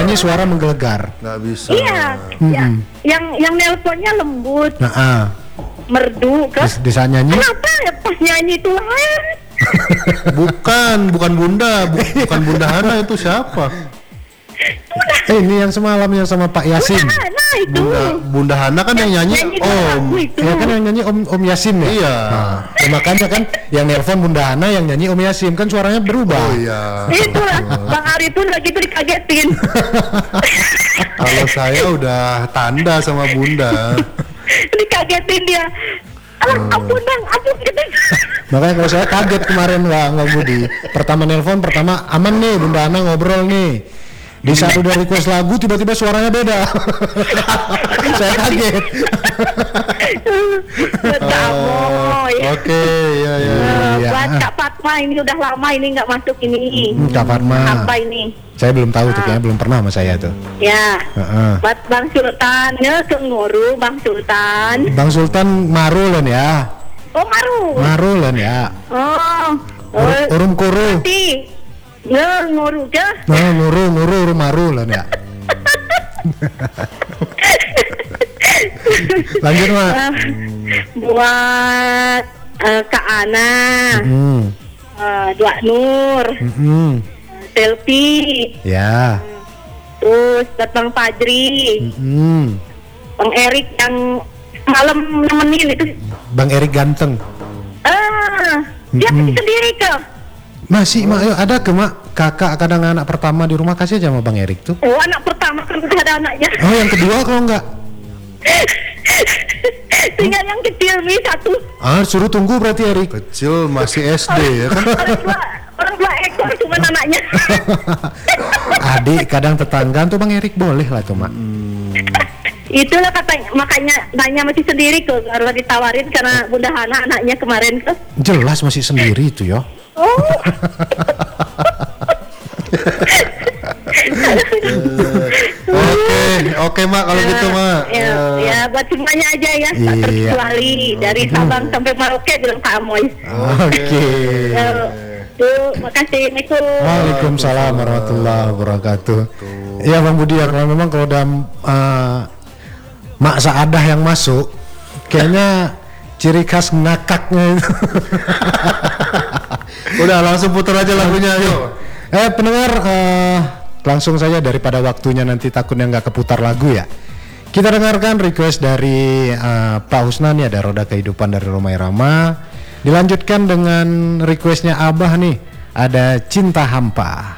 nyanyi suara menggelegar. Nggak bisa. Iya, yang nelponnya lembut, merdu kan? Di saat nyanyi? Kenapa ya pas nyanyi itu? Bukan Bunda, bukan Bunda Hana, itu siapa? Ini yang semalam yang sama Pak Yasin. Nah itu. Bunda Hana kan yang nyanyi Om. Ya kan yang nyanyi Om Yasin ya? Iya. Ya, makanya kan yang nelpon Bunda Hana, yang nyanyi Om Yasin, kan suaranya berubah. Oh iya. Itulah, Bang Ari itu lagi itu dikagetin. Kalau saya udah tanda sama Bunda. Dikagetin dia. Ampun bang, ampun gitu. Makanya kalau saya kaget kemarin Bang Budi. Pertama nelpon, aman nih Bunda Hana ngobrol nih. Di saat udah request lagu tiba-tiba suaranya beda. Saya kaget. Oke, ya. Buat Kak Fatma ini udah lama ini nggak masuk ini. Kak Fatma. Apa ini? Saya belum tahu tuh, kayaknya belum pernah sama saya tuh. Ya. Buat Bang Sultan, ya ke Nguru Bang Sultan. Bang Sultan Marulen ya. Oh Maru. Marulen ya. Urum Kuru. Ya Nguru ke? Nah, Nguru Marulen ya. Lanjut Mak. Buat Kak Ana, Dua Nur, Selfie, ya. terus Bang Fajri, Bang Erik yang malam nemenin itu. Bang Erik ganteng. Dia pergi sendiri ke? Masih Mak, ayo ada ke Mak. Kakak kadang anak pertama di rumah, kasih aja sama Bang Erik tuh. Oh anak pertama kan udah ada anaknya. Oh yang kedua kalau enggak? Tinggal yang kecil nih satu. Suruh tunggu berarti Erik. Kecil masih SD ya kan? Orang dua ekor cuma anaknya. Adik kadang tetangga tuh Bang Erik boleh lah tuh Mak. Itulah katanya, makanya nanya masih sendiri ke kalau ditawarin karena Bunda Hana anaknya kemarin ke. Jelas masih sendiri itu ya. Oh. Oke Mak kalau gitu Mak. Ya buat semuanya aja ya, tak terkecuali dari Sabang sampai Merauke bilang Pak Amoy. Oke. Tuh, makasih. Waalaikumsalam warahmatullahi wabarakatuh. Iya Bang Budi ya, kalau memang kalau udah Mak Saadah yang masuk, kayaknya ciri khas ngakaknya itu. Udah langsung putar aja lagunya yuk. Pendengar, langsung saja daripada waktunya nanti takutnya nggak keputar lagu ya. Kita dengarkan request dari Pak Husnan ya, ada Roda Kehidupan dari Romai Rama. Dilanjutkan dengan requestnya Abah nih, ada Cinta Hampa.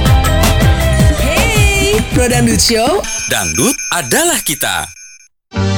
Hey, Pro Dangdut Show. Dangdut adalah kita.